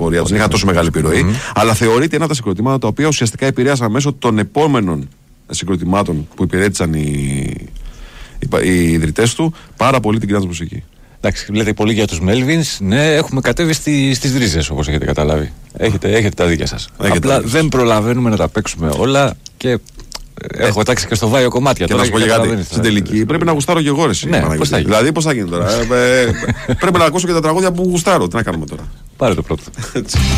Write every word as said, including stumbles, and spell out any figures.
πορεία του, δεν είχαν τόσο μεγάλη επιρροή. Mm-hmm. Αλλά θεωρείται ένα από τα συγκροτήματα τα οποία ουσιαστικά επηρέασαν μέσω των επόμενων συγκροτημάτων που υπηρέτησαν οι, οι, οι ιδρυτές του πάρα πολύ την grunge μουσική. Εντάξει, λέτε πολύ για τους Melvins. Ναι, έχουμε κατέβει στη, στις ρίζες, όπως έχετε καταλάβει. Έχετε, έχετε τα δίκια σας. Έχετε Απλά δίκια. Δεν προλαβαίνουμε να τα παίξουμε όλα και ε, έχω τάξει και στο βάιο κομμάτια. Και να σου πω κάτι. Στην τελική πρέπει να γουστάρω και εγώ, εσύ. Ναι, πώς θα γίνει. Δηλαδή, πώς θα γίνει τώρα. ε, ε, πρέπει να ακούσω και τα τραγούδια που γουστάρω. Τι να κάνουμε τώρα. Πάρε το πρώτο.